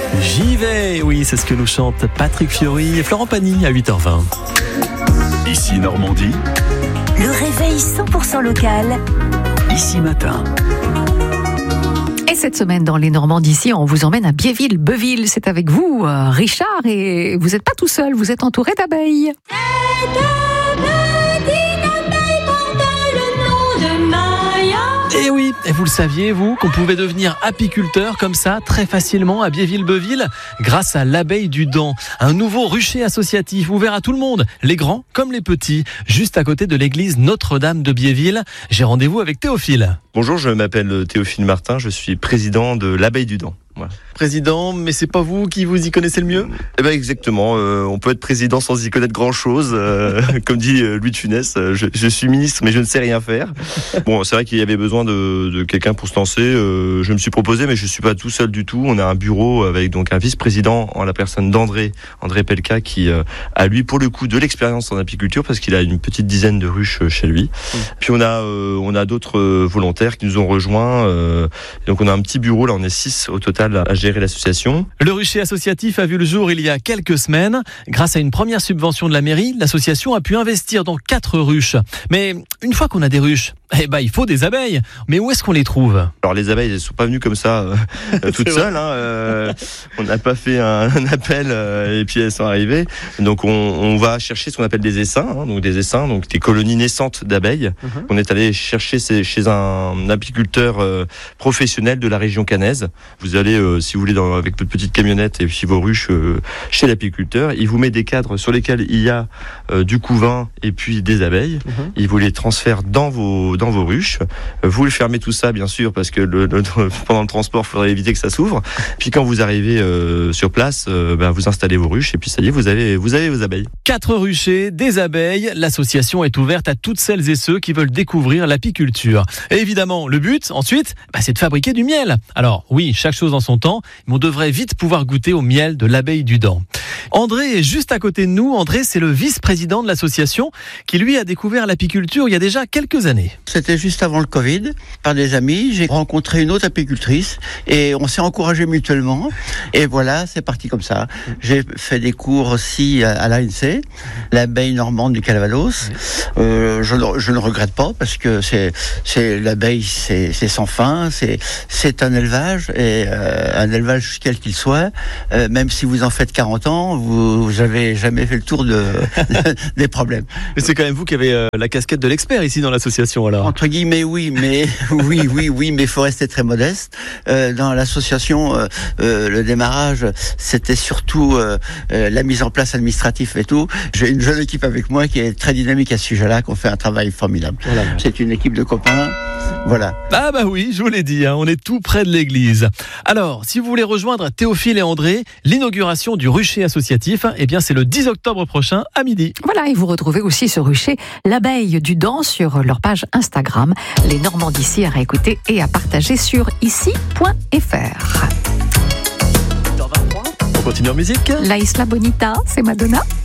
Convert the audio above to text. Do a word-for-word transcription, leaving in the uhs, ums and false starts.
J'y vais, oui, c'est ce que nous chantent Patrick Fiori et Florent Pagny à huit heures vingt. Ici Normandie. Le réveil cent pour cent local. Ici Matin. Et cette semaine, dans les Normandies, ici, on vous emmène à Biéville-Beuville. C'est avec vous, euh, Richard, et vous n'êtes pas tout seul, vous êtes entouré d'abeilles. Et oui, et vous le saviez, vous, qu'on pouvait devenir apiculteur comme ça, très facilement, à Biéville-Beuville, grâce à l'abeille du Dent. Un nouveau rucher associatif ouvert à tout le monde, les grands comme les petits, juste à côté de l'église Notre-Dame de Biéville. J'ai rendez-vous avec Théophile. Bonjour, je m'appelle Théophile Martin, je suis président de l'abeille du Dent. Voilà. Président, mais c'est pas vous qui vous y connaissez le mieux ? Eh ben exactement, euh, on peut être président sans y connaître grand-chose. Euh, comme dit euh, Louis de Funès, euh, je, je suis ministre mais je ne sais rien faire. Bon, c'est vrai qu'il y avait besoin de, de quelqu'un pour se lancer. Euh, je me suis proposé, mais je suis pas tout seul du tout. On a un bureau avec donc un vice-président en la personne d'André, André Pelka, qui euh, a lui pour le coup de l'expérience en apiculture parce qu'il a une petite dizaine de ruches chez lui. Mmh. Puis on a euh, on a d'autres euh, volontaires qui nous ont rejoints. Euh, donc on a un petit bureau, là on est six au total à gérer l'association. Le rucher associatif a vu le jour il y a quelques semaines. Grâce à une première subvention de la mairie, l'association a pu investir dans quatre ruches. Mais une fois qu'on a des ruches, eh ben, il faut des abeilles. Mais où est-ce qu'on les trouve ? Alors les abeilles, elles ne sont pas venues comme ça euh, toutes seules. Hein, euh, on n'a pas fait un, un appel euh, et puis elles sont arrivées. Donc on, on va chercher ce qu'on appelle des essaims, hein, donc des essaims, donc des colonies naissantes d'abeilles. Uh-huh. On est allé chercher ces, chez un apiculteur euh, professionnel de la région caennaise. Vous allez, euh, si vous voulez, dans, avec votre petite camionnette et puis vos ruches euh, chez l'apiculteur. Il vous met des cadres sur lesquels il y a euh, du couvain et puis des abeilles. Uh-huh. Il vous les transfère dans vos dans vos ruches. Vous le fermez tout ça, bien sûr, parce que le, le, pendant le transport, il faudrait éviter que ça s'ouvre. Puis quand vous arrivez euh, sur place, euh, ben, vous installez vos ruches et puis ça y est, vous avez, vous avez vos abeilles. Quatre ruchers, des abeilles. L'association est ouverte à toutes celles et ceux qui veulent découvrir l'apiculture. Et évidemment, le but, ensuite, ben, c'est de fabriquer du miel. Alors oui, chaque chose en son temps, mais on devrait vite pouvoir goûter au miel de l'abeille du Dent. André est juste à côté de nous. André, c'est le vice-président de l'association qui, lui, a découvert l'apiculture il y a déjà quelques années. C'était juste avant le Covid. Par des amis, j'ai rencontré une autre apicultrice et on s'est encouragés mutuellement. Et voilà, c'est parti comme ça. J'ai fait des cours aussi à l'A N C, l'abeille normande du Calvados. Euh, je, je ne regrette pas parce que c'est, c'est l'abeille, c'est, c'est sans fin. C'est, c'est un élevage et euh, un élevage quel qu'il soit. Euh, même si vous en faites quarante ans, vous, vous avez jamais fait le tour de, de des problèmes. Mais c'est quand même vous qui avez euh, la casquette de l'expert ici dans l'association, alors. Entre guillemets, oui, mais oui, oui, oui, mais il faut rester très modeste. Euh, dans l'association, euh, euh, le démarrage, c'était surtout euh, euh, la mise en place administrative et tout. J'ai une jeune équipe avec moi qui est très dynamique à ce sujet-là, qui fait un travail formidable. Voilà. C'est une équipe de copains. Voilà. Ah bah oui, je vous l'ai dit, hein, on est tout près de l'église. Alors, si vous voulez rejoindre Théophile et André, l'inauguration du rucher associatif, eh bien c'est le dix octobre prochain à midi. Voilà, et vous retrouvez aussi ce rucher, l'abeille du Dent, sur leur page Instagram. Les Normandies ici à réécouter et à partager sur ici point f r. On continue en musique. La Isla Bonita, c'est Madonna.